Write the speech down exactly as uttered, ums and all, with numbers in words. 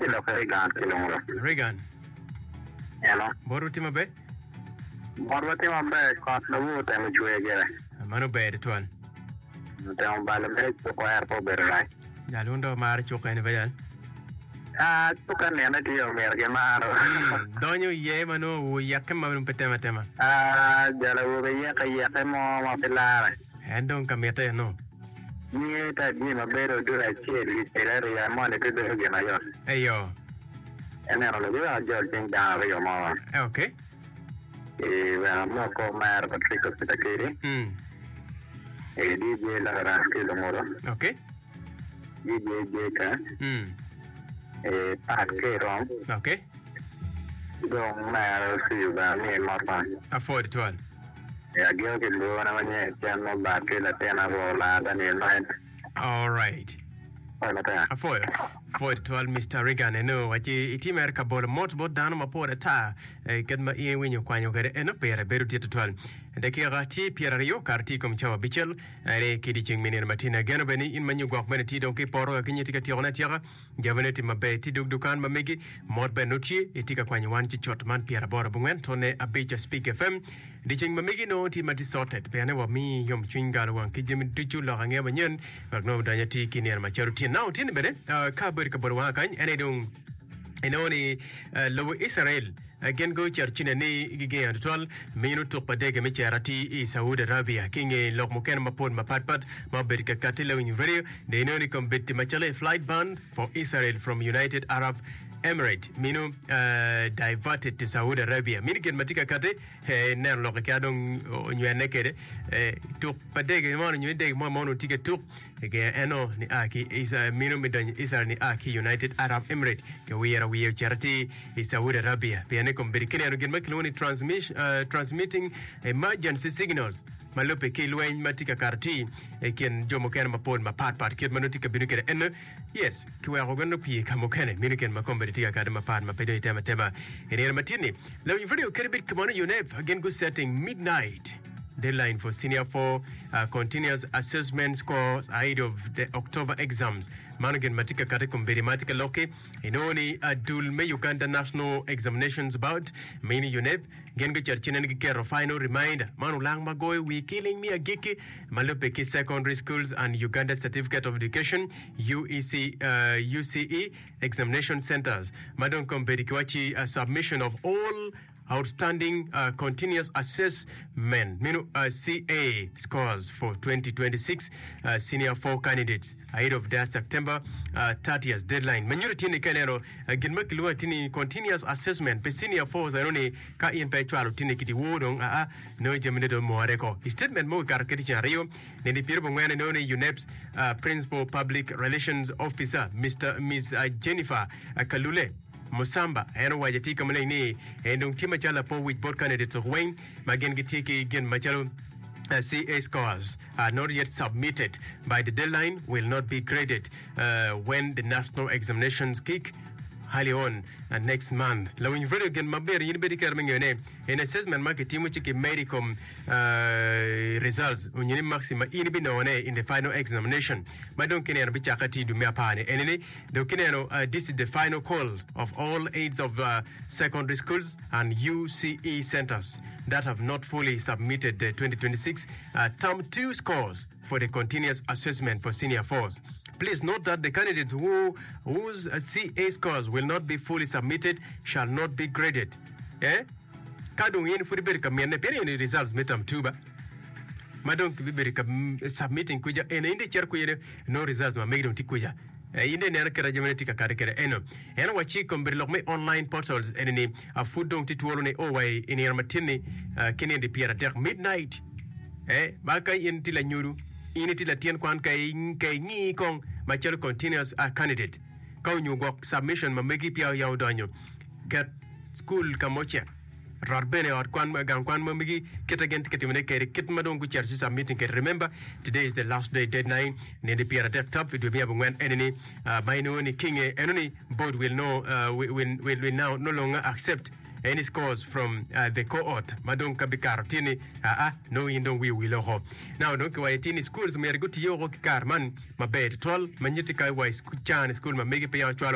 lo Regan kilo. Regan. Hello. Boru tima be? Boru tima be ko no wuta mo chwe gere. Mano be de tuan. Então bala me ko er po berai. Ya lundo mar chuka ni bayal. Ah, tu kan ne na dio mer ge mar. Donyo ye mano wo yakam ma petema tema. Ah, jala wo be ya ka ya ka mo ma pela. Endon kameta no. Ni ta di ma bero dura cheli era ya mo ne ke do ge na yo. Ayo. Ene ro le ya jo jeng da re yo mo. Okay. E va mo ko mar Patrick Pitakiri. Hmm. E D J la ra ke lo moro. Okay. D J J ka. Hmm. E pat ke rom. Okay. Dong mar si ba ni ma pa. Afford tuan. Ya gyo ke lo na manye chan no ba ke la tena ro la da ni night. All right. Hola ta. Afford. Afford tuan Mister Regan no wachi itimer ka bol mot bot dan ma por ta e ket ma e winyo kwanyo gere eno pere beru tiet tuan. De ki gati Pierre Rio karti kom chawa bichel re ki di ching minen matina geno beni in manyu gok bene ti don ki poro ki nyeti ka ti ona tiaga gavene ti mabe ti duk dukan ma megi mot be notie etika kwanyo wan chi chot man Pierre boro bungen tone abeja speak F M di ching ma megi no ti mati sorted be ne wa mi yom chwinga wan ki jemi dichu lo nge ba nyen wak no danya ti ki ne ma charu ti now tin bene ka ber ka boro wa kan ene dong enoni lo Israel again go churchine ni gige antwal minu to padege me charati i Saudi Arabia kinge lok muken mapon mapatpat maberika katile in video de enoni kombeti machale flight ban for Israel from United Arab Emirates minu uh, diverted to Saudi Arabia min gen matika kate he ner lok kadon nyene kede to padege mon nyede mo mon ticket to ge eno ni aki isa minu midan Israel ni aki United Arab Emirates ke wiera wier charity i Saudi Arabia piane kombirikene no gen makloni transmission uh, transmitting emergency signals malope ke lwen matika karti e ken jomo ken mapon mapat pat ket manotika binukere en yes kiwa rogono pie kamokene minuken makombe tika kada mapat mapedo tema tema ene matini law you video kerbit kamano unep again go setting midnight deadline for senior four uh, continuous assessment scores ahead of the October exams. Manogen matika kate kumberi matika loke inoni adul me Uganda National Examinations Board mini UNEP gengo charchinen gikero final reminder manu lang magoy we killing me a giki malopeki secondary schools and Uganda Certificate of Education U E C uh, U C E examination centers madon kumberi kwachi a submission of all outstanding uh, continuous assessment minu uh, C A scores for twenty twenty-six uh, senior four candidates ahead of their September uh, thirtieth deadline manyuri tini kanero uh, ginmak luwa tini continuous assessment pe senior four zaroni ka in pe chwalo tini kiti wodong a a no jemine do moareko statement mo kar kiti chario ne di pirbo ngene no ne UNEP's uh, principal public relations officer Mister Miss uh, Jennifer uh, Kalule Musamba eno wajati kamle ni endong tima chala po with board candidates of Wayne magen gitiki gen machalo Uh, C A scores are not yet submitted by the deadline will not be graded uh, when the national examinations kick highly on uh, next month. Law in video again maber yin bedi kermengene in assessment market timu chiki medicom uh, results unyini maxima in binone in the final examination. Madon kinero bichakati dumia pane enene do kinero uh, this is the final call of all aides of uh, secondary schools and U C E centers that have not fully submitted the twenty twenty-six uh, term two scores for the continuous assessment for senior fours. Please note that the candidates who whose uh, C A scores will not be fully submitted shall not be graded. Eh? Kadung yin furi ka mienne pere ni results metam tuba. Madon biberi ka submitting kuja ene inde cher kuyede no results ma megdom tikuja. Inde ne rakara jemenetika karikere eno. Eno wachi komberi lokme online portals eneni a food dong tituolo ne owai ini yarmatini kene de piera der midnight. Eh? Baka yin tila nyuru. Initi la tien kwan kay kay ni kong machelo continuous a candidate kaw ñu gok submission ma megi pia yaw dañu get school kamoche rarbene or kwan ma gan kwan ma megi keta gent keti mene kay ket ma don ku cher ci submitting ke remember today is the last day deadline ne de pia tek top video bi ngwen enemy by no ni king enemy board will know uh, will, will will now no longer accept any scores from uh, the cohort madon kabikar tini ah uh, uh, no indon we will ho now donc wa tini schools mer guti yo ko kar man mabed tol manyiti kai wa school chan school ma megi pe ya